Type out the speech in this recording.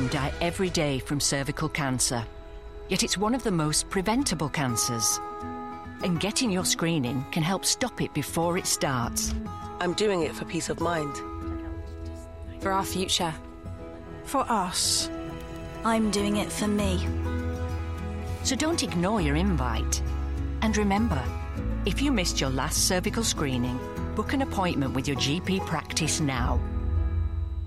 women die every day from cervical cancer. Yet it's one of the most preventable cancers. And getting your screening can help stop it before it starts. I'm doing it for peace of mind. For our future. For us. I'm doing it for me. So don't ignore your invite. And remember, if you missed your last cervical screening, book an appointment with your GP practice now.